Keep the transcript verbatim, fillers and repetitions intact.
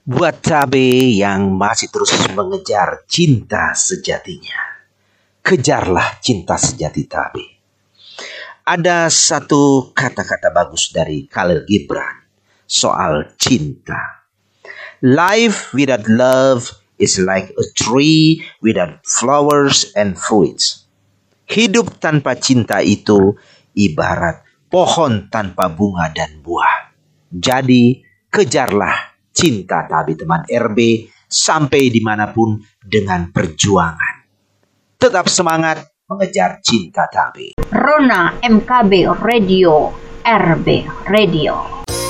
Buat cabe yang masih terus mengejar cinta sejatinya, kejarlah cinta sejati tabe. Ada satu kata-kata bagus dari Khalil Gibran soal cinta. Life without love is like a tree without flowers and fruits. Hidup tanpa cinta itu ibarat pohon tanpa bunga dan buah. Jadi kejarlah cinta tabe teman R B sampai dimanapun dengan perjuangan. Tetap semangat mengejar cinta tabe. Rona M K B Radio, R B Radio.